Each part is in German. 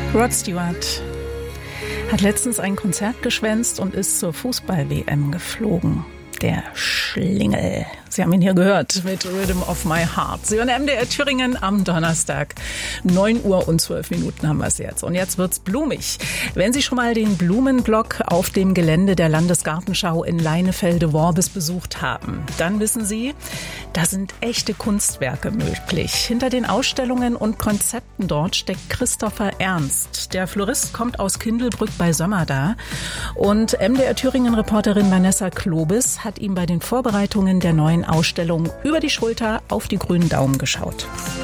Rod Stewart hat letztens ein Konzert geschwänzt und ist zur Fußball-WM geflogen. Der Schlingel. Sie haben ihn hier gehört mit Rhythm of My Heart. Sie hören MDR Thüringen am Donnerstag. 9 Uhr und 12 Minuten haben wir es jetzt. Und jetzt wird's blumig. Wenn Sie schon mal den Blumenblock auf dem Gelände der Landesgartenschau in Leinefelde-Worbis besucht haben, dann wissen Sie, da sind echte Kunstwerke möglich. Hinter den Ausstellungen und Konzepten dort steckt Christopher Ernst. Der Florist kommt aus Kindelbrück bei Sömmerda. Und MDR Thüringen-Reporterin Vanessa Klobis hat ihm bei den Vorbereitungen der neuen Ausstellung über die Schulter auf die grünen Daumen geschaut.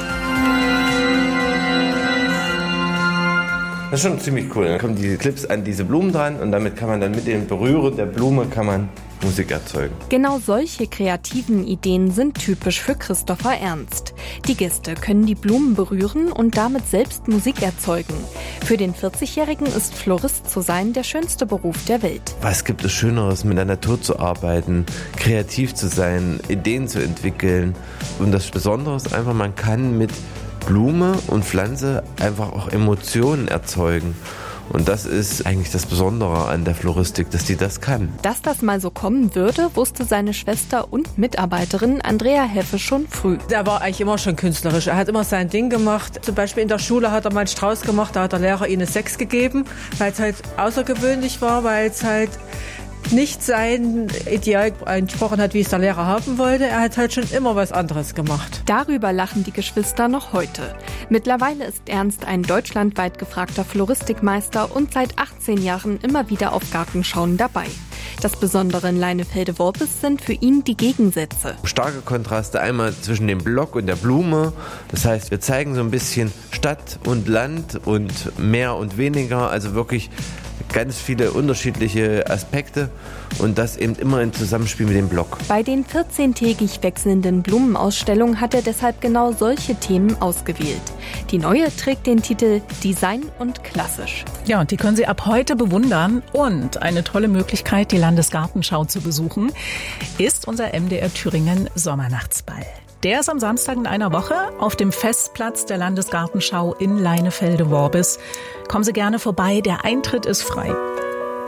Das ist schon ziemlich cool. Dann kommen diese Clips an diese Blumen dran und damit kann man dann mit dem Berühren der Blume kann man Musik erzeugen. Genau solche kreativen Ideen sind typisch für Christopher Ernst. Die Gäste können die Blumen berühren und damit selbst Musik erzeugen. Für den 40-Jährigen ist Florist zu sein der schönste Beruf der Welt. Was gibt es Schöneres, mit der Natur zu arbeiten, kreativ zu sein, Ideen zu entwickeln? Und das Besondere ist einfach, man kann mit Blume und Pflanze einfach auch Emotionen erzeugen. Und das ist eigentlich das Besondere an der Floristik, dass die das kann. Dass das mal so kommen würde, wusste seine Schwester und Mitarbeiterin Andrea Heffe schon früh. Der war eigentlich immer schon künstlerisch. Er hat immer sein Ding gemacht. Zum Beispiel in der Schule hat er mal einen Strauß gemacht, da hat der Lehrer ihm eine 6 gegeben, weil es halt außergewöhnlich war, weil es halt nicht sein Ideal entsprochen hat, wie es der Lehrer haben wollte. Er hat halt schon immer was anderes gemacht. Darüber lachen die Geschwister noch heute. Mittlerweile ist Ernst ein deutschlandweit gefragter Floristikmeister und seit 18 Jahren immer wieder auf Gartenschauen dabei. Das Besondere in Leinefelde-Worbis sind für ihn die Gegensätze. Starke Kontraste einmal zwischen dem Block und der Blume. Das heißt, wir zeigen so ein bisschen Stadt und Land und mehr und weniger, also wirklich ganz viele unterschiedliche Aspekte und das eben immer im Zusammenspiel mit dem Block. Bei den 14-tägig wechselnden Blumenausstellungen hat er deshalb genau solche Themen ausgewählt. Die neue trägt den Titel Design und Klassisch. Ja, und die können Sie ab heute bewundern. Und eine tolle Möglichkeit, die Landesgartenschau zu besuchen, ist unser MDR Thüringen Sommernachtsball. Der ist am Samstag in einer Woche auf dem Festplatz der Landesgartenschau in Leinefelde-Worbis. Kommen Sie gerne vorbei, der Eintritt ist frei.